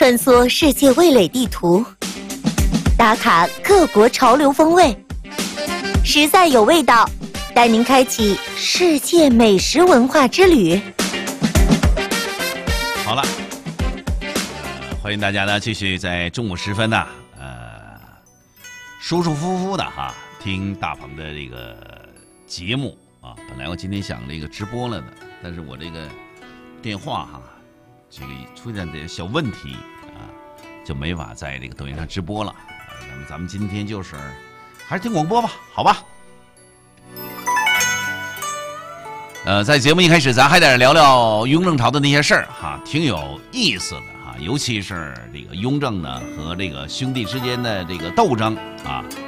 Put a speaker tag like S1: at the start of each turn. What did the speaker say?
S1: 穿梭世界味蕾地图，打卡各国潮流风味，实在有味道，带您开启世界美食文化之旅。
S2: 好了，欢迎大家呢继续在中午时分呢，舒舒服服的哈听大鹏的这个节目啊。本来我今天想这个直播了的，但是我这个电话哈，这个出现点小问题啊，就没法在这个抖音上直播了。那么咱们今天就是还是听广播吧，好吧？在节目一开始，咱还得聊聊雍正朝的那些事儿哈，挺有意思的哈。尤其是这个雍正呢和这个兄弟之间的这个斗争啊，